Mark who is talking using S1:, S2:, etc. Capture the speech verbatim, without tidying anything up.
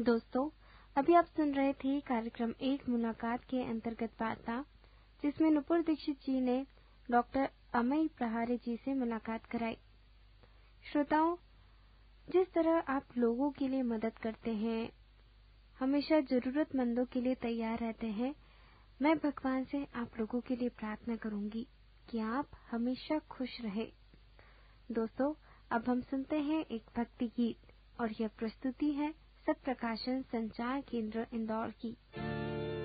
S1: दोस्तों, अभी आप सुन रहे थे कार्यक्रम एक मुलाकात के अंतर्गत वार्ता, जिसमें नुपुर दीक्षित जी ने डॉक्टर अमेय प्रहारे जी से मुलाकात कराई। श्रोताओं, जिस तरह आप लोगों के लिए मदद करते हैं, हमेशा जरूरतमंदों के लिए तैयार रहते हैं, मैं भगवान से आप लोगों के लिए प्रार्थना करूंगी कि आप हमेशा खुश रहे। दोस्तों, अब हम सुनते हैं एक भक्ति गीत और यह प्रस्तुति है सत्प्रकाशन संचार केंद्र इंदौर की।